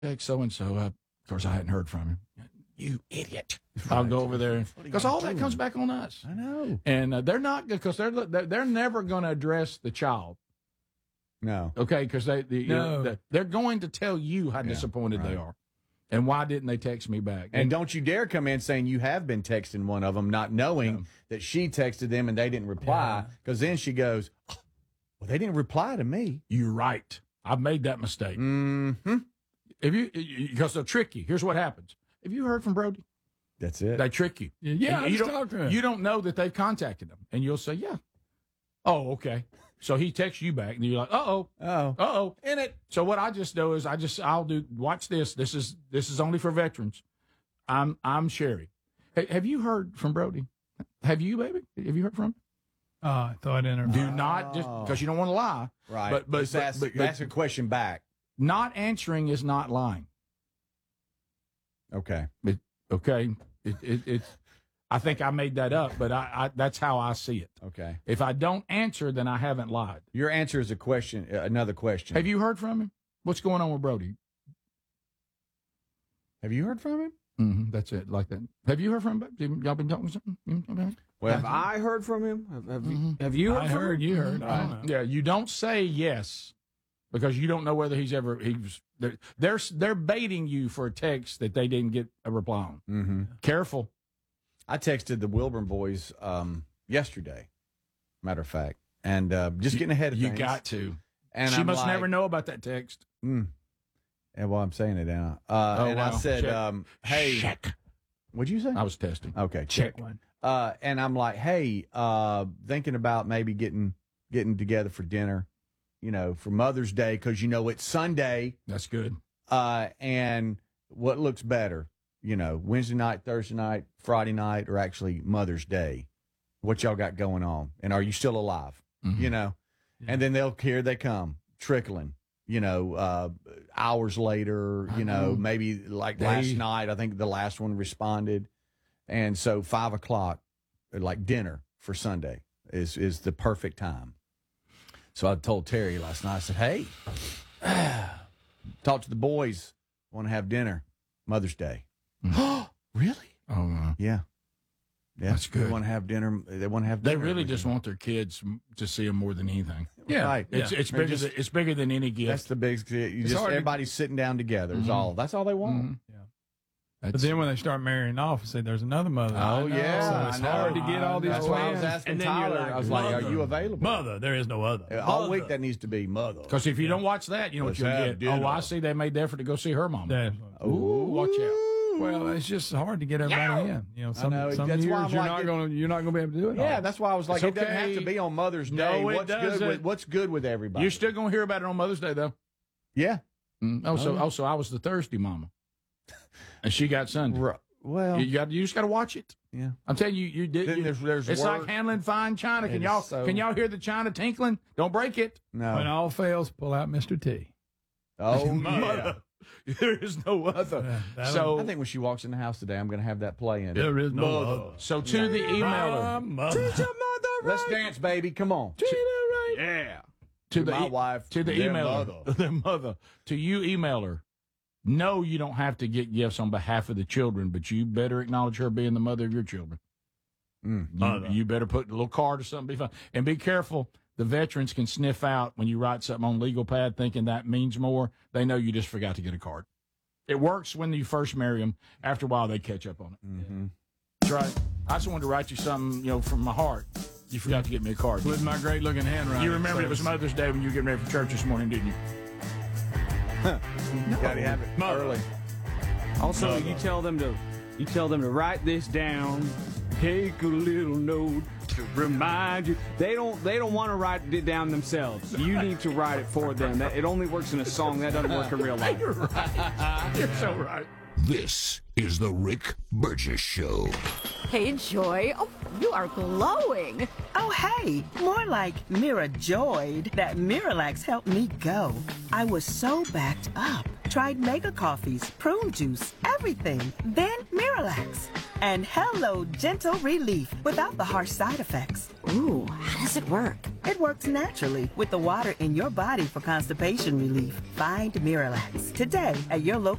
text so-and-so up. Of course, I hadn't heard from him. You idiot. I'll go over there. Because all that comes back on us. I know. And they're not, because they're never going to address the child. No. Okay, because they're going to tell you how disappointed they are. And why didn't they text me back? And don't you dare come in saying you have been texting one of them, not knowing that she texted them and they didn't reply. Because then she goes, oh, well, they didn't reply to me. You're right. I've made that mistake. Mm-hmm. Because they'll trick you. Here's what happens. Have you heard from Brody? That's it. They trick you. Yeah, you don't know that they've contacted them. And you'll say, yeah. Oh, okay. So he texts you back, and you're like, uh-oh, in it. So what I just do is I'll do. Watch this. This is only for veterans. I'm Sherry. Hey, have you heard from Brody? Have you, baby? Have you heard from him? I thought I didn't. Do not, just because you don't want to lie. Right. But ask a question back. Not answering is not lying. Okay. It's. I think I made that up, but I that's how I see it. Okay. If I don't answer, then I haven't lied. Your answer is a question. Another question. Have you heard from him? What's going on with Brody? Have you heard from him? Mm-hmm, that's it, like that. Have you heard from him? Y'all been talking something? Well, have I heard from him? Have you heard from him? You heard. I don't know. Yeah, you don't say yes because you don't know whether they're baiting you for a text that they didn't get a reply on. Mm-hmm. Careful. I texted the Wilburn boys yesterday, matter of fact, and just getting ahead of things. You got to. And she must never know about that text. Yeah, well, I'm saying it now. And wow. I said, hey. Check. What'd you say? I was testing. Okay, Check one. And I'm like, hey, thinking about maybe getting together for dinner, for Mother's Day, because, it's Sunday. That's good. And what looks better? Wednesday night, Thursday night, Friday night, or actually Mother's Day. What y'all got going on? And are you still alive? Mm-hmm. Yeah. And then here they come, trickling, hours later, maybe like last night, I think the last one responded. And so 5 o'clock, like dinner for Sunday is the perfect time. So I told Terry last night, I said, hey, talk to the boys, want to have dinner, Mother's Day. Really? Oh, yeah. That's good. They want to have dinner. They want to have dinner. They really just want their kids to see them more than anything. Yeah. Right. It's bigger than any gift. That's the big. Everybody's sitting down together. Mm-hmm. That's all they want. Mm-hmm. Yeah. But then when they start marrying off, say there's another mother. Oh yeah, so it's hard to get all these That's why I was plans. asking And then Tyler. you're like, I was like, mother. "Are you available?" Mother, there is no other. All week that needs to be mother. Because if you don't watch that, you know Let's what you'll have get. dinner. Oh, I see they made the effort to go see her mama. Ooh, watch out. Well, it's just hard to get everybody in. Some I know. some That's years why I'm you're not gonna be able to do it. Yeah, all. that's why I was like, It's it doesn't have okay. to be on Mother's Day. No, it What's good with everybody? You're still gonna hear about it on Mother's Day, though. Yeah. Also, I was the Thursday mama, and she got Sunday. Well, you just got to watch it. yeah. I'm telling you, you did. Then there's It's work. like handling fine china. It Can is y'all hear the china tinkling? Don't break it. No. When all fails, pull out Mr. T. Oh, Mother. There is no other. So I think when she walks in the house today, I'm going to have that play in. There is no other. So to the emailer, Mother. Teach your mother Let's dance, baby. Come on. yeah, to the my wife, to the their emailer, mother. their mother, to you emailer. No, you don't have to get gifts on behalf of the children, but you better acknowledge her being the mother of your children. You better put a little card or something. Be fun. And be careful. The veterans can sniff out when you write something on Legal Pad thinking that means more. They know you just forgot to get a card. It works when you first marry them. After a while, they catch up on it. Mm-hmm. That's right. I just wanted to write you something, from my heart. You forgot to get me a card. With my great looking handwriting. You remember it was Mother's Day when you were getting ready for church this morning, didn't you? Got to have it early. Also, you tell them to write this down. Take a little note to remind you. They don't want to write it down themselves. You need to write it for them. It only works in a song. That doesn't work in real life. You're right. You're so right. This is the Rick Burgess Show. Hey, Joy. Oh, you are glowing. Oh, hey, more like Mira joyed that Miralax helped me go. I was so backed up. tried mega coffees, prune juice, everything. Then Miralax. And hello, gentle relief without the harsh side effects. Ooh, how does it work? It works naturally with the water in your body for constipation relief. Find Miralax today at your local